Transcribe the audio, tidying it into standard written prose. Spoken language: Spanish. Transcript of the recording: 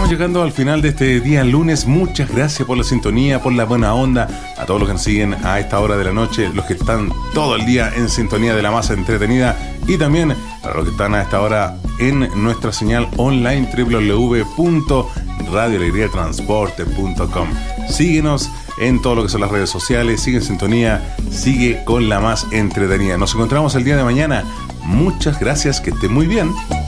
llegando al final de este día lunes. Muchas gracias por la sintonía, por la buena onda, a todos los que nos siguen a esta hora de la noche, los que están todo el día en sintonía de la más entretenida, y también para los que están a esta hora en nuestra señal online www.radioalegriatransporte.com. Síguenos en todo lo que son las redes sociales, sigue en sintonía, sigue con la más entretenida. Nos encontramos el día de mañana. Muchas gracias, que esté muy bien.